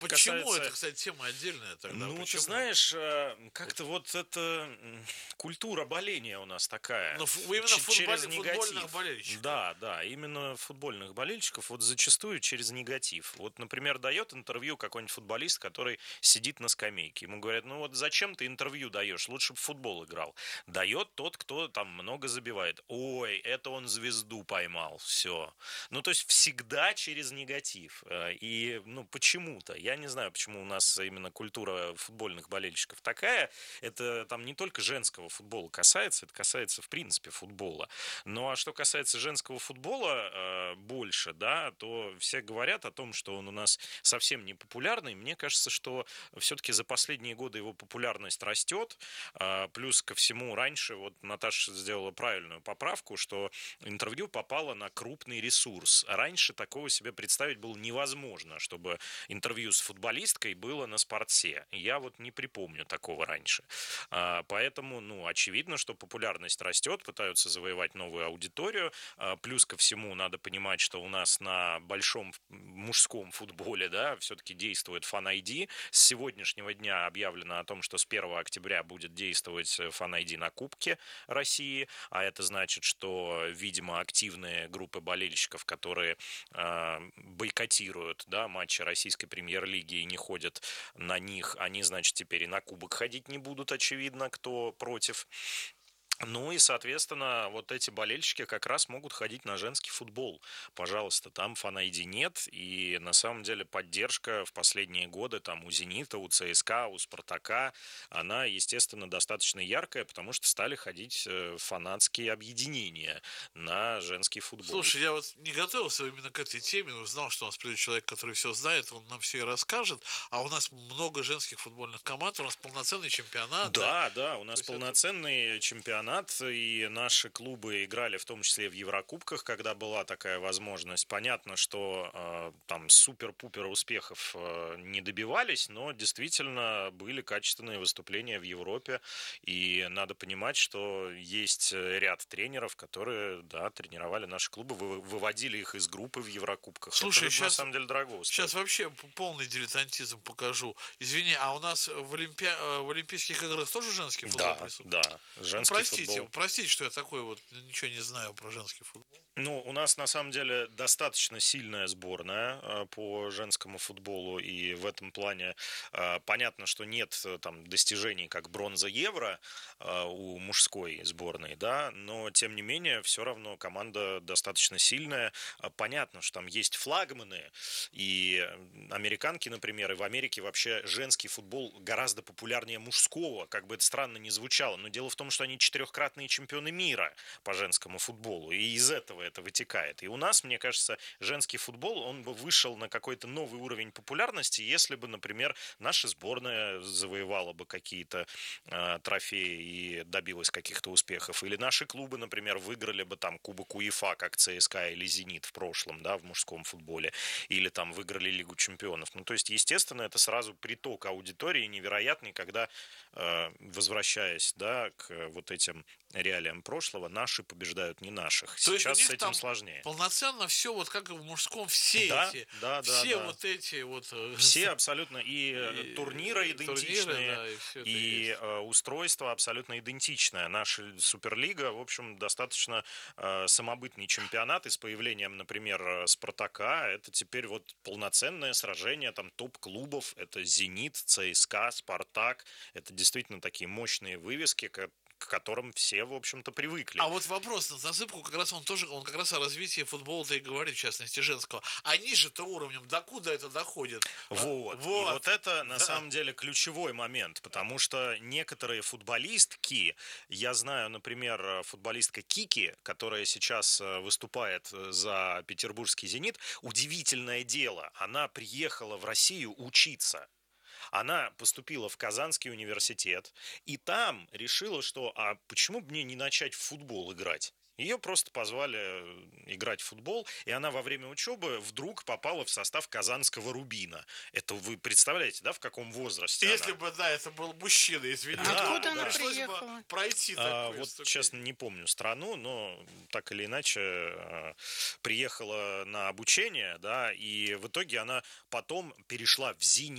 Почему? Это, касается... кстати, тема отдельная тогда. Ну, ты Почему? знаешь, как-то вот эта культура боления у нас такая, Ну, именно через футбольных негатив. болельщиков. Да, да, именно футбольных болельщиков, вот зачастую через негатив. Вот, например, дает интервью какой-нибудь футболист, который сидит на скамейке. Ему говорят, ну вот зачем ты интервью даешь, лучше бы в футбол играл. Дает тот, кто там много забивает. Ой, это он звезду поймал, все. Ну, то есть всегда через негатив. И, ну, почему-то, я не знаю, почему у нас именно культура футбольных болельщиков такая. Это там не только женского футбола касается, это касается, в принципе, футбола. Ну, а что касается женского футбола больше, да, то все говорят о том, что он у нас совсем не популярный. Мне кажется, что все-таки за последние годы его популярность растет. Плюс ко всему, раньше вот Наташа сделала правильную поправку, что интервью попало на крупный ресурс. А раньше такого себе представить было невозможно, чтобы интервью с футболисткой было на Спорте. Я вот не припомню такого раньше. Поэтому, ну, очевидно, что популярность растет, пытаются завоевать новую аудиторию. Плюс ко всему надо понимать, что у нас на большом мужском футболе, да, все-таки действует Fan ID. С сегодняшнего дня объявлено о том, что с 1 октября будет действовать Fan ID на Кубке России, а это значит, что, видимо, активные группы болельщиков, которые бойкотируют, да, матчи российской премьер-лиги и не ходят на них, они, значит, теперь и на Кубок ходить не будут, очевидно, кто против. Ну и, соответственно, вот эти болельщики как раз могут ходить на женский футбол. Пожалуйста, там Fan-ID нет, и на самом деле поддержка в последние годы там у «Зенита», у ЦСКА, у «Спартака», она, естественно, достаточно яркая, потому что стали ходить фанатские объединения на женский футбол. Слушай, я вот не готовился именно к этой теме, но знал, что у нас придет человек, который все знает, он нам все и расскажет. А у нас много женских футбольных команд, у нас полноценный чемпионат, да? Да, да, у То нас есть это... полноценный чемпионат, и наши клубы играли в том числе в Еврокубках, когда была такая возможность. Понятно, что там супер-пупер успехов не добивались, но действительно были качественные выступления в Европе, и надо понимать, что есть ряд тренеров, которые, да, тренировали наши клубы, выводили их из группы в Еврокубках. Слушай, Это на самом деле дорого сейчас стоит. вообще полный дилетантизм покажу. Извини, а у нас в Олимпийских играх тоже женский футбол Да, присутствует? да, Ну, женский простите, футбол. простите, что я такой вот ничего не знаю про женский футбол. Ну, у нас на самом деле достаточно сильная сборная по женскому футболу, и в этом плане понятно, что нет там достижений, как бронза Евро у мужской сборной, да, но тем не менее все равно команда достаточно сильная. Понятно, что там есть флагманы, и американки, например, и в Америке вообще женский футбол гораздо популярнее мужского, как бы это странно ни звучало, но дело в том, что они четырехкратные чемпионы мира по женскому футболу, и из этого это вытекает. И у нас, мне кажется, женский футбол, он бы вышел на какой-то новый уровень популярности, если бы, например, наша сборная завоевала бы какие-то трофеи и добилась каких-то успехов, или наши клубы, например, выиграли бы там Кубок УЕФА, как ЦСКА или Зенит в прошлом, да, в мужском футболе, или там выиграли Лигу чемпионов. Ну, то есть, естественно, это сразу приток аудитории невероятный, когда, возвращаясь, да, к вот этим реалиям прошлого, наши побеждают не наших. То есть у Сейчас с них этим там сложнее. полноценно все, вот как и в мужском, все Да, эти, да, да, все да. вот эти вот Все абсолютно, и турниры турниры, идентичные, да, и все это и есть. устройство абсолютно идентичное. Наша Суперлига, в общем, достаточно самобытный чемпионат, и с появлением, например, Спартака, это теперь вот полноценное сражение там топ-клубов, это Зенит, ЦСКА, Спартак, это действительно такие мощные вывески, к которым все, в общем-то, привыкли. А вот вопрос на засыпку, как раз он тоже, он как раз о развитии футбола-то и говорит, в частности, женского. А ниже-то уровнем, докуда это доходит? Вот. И Вот, вот это на да. самом деле ключевой момент, потому что некоторые футболистки, я знаю, например, футболистка Кики, которая сейчас выступает за петербургский «Зенит», удивительное дело, она приехала в Россию учиться. Она поступила в Казанский университет, и там решила, что а почему бы мне не начать в футбол играть? Ее просто позвали играть в футбол, и она во время учебы вдруг попала в состав казанского «Рубина». Это вы представляете, да, в каком возрасте Если она? бы, да, это был мужчина, извини, А то Да, откуда она да. пришлось бы приехала? пройти такое Вот, честно, ступень. не помню страну, но так или иначе приехала на обучение, да, и в итоге она потом перешла в «Зенит».